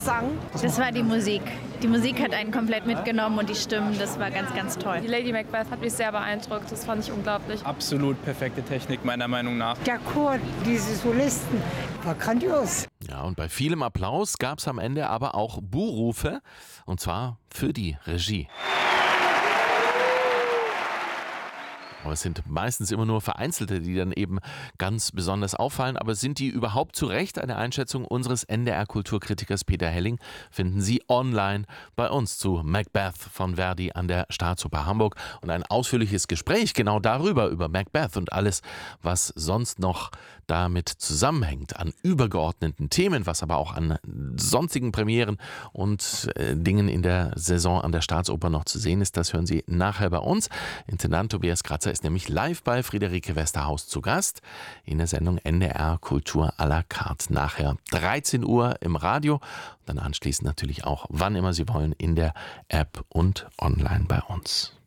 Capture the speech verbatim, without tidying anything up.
Sang. Das war die Musik. Die Musik hat einen komplett mitgenommen und die Stimmen, das war ganz, ganz toll. Die Lady Macbeth hat mich sehr beeindruckt, das fand ich unglaublich. Absolut perfekte Technik, meiner Meinung nach. Der Chor, diese Solisten, war grandios. Ja, und bei vielem Applaus gab es am Ende aber auch Buhrufe, und zwar für die Regie. Aber es sind meistens immer nur Vereinzelte, die dann eben ganz besonders auffallen. Aber sind die überhaupt zu Recht? Eine Einschätzung unseres N D R-Kulturkritikers Peter Helling finden Sie online bei uns zu Macbeth von Verdi an der Staatsoper Hamburg. Und ein ausführliches Gespräch genau darüber, über Macbeth und alles, was sonst noch damit zusammenhängt, an übergeordneten Themen, was aber auch an sonstigen Premieren und äh, Dingen in der Saison an der Staatsoper noch zu sehen ist. Das hören Sie nachher bei uns. Intendant Tobias Kratzer ist nämlich live bei Friederike Westerhaus zu Gast in der Sendung N D R Kultur à la carte. Nachher dreizehn Uhr im Radio, dann anschließend natürlich auch, wann immer Sie wollen, in der App und online bei uns.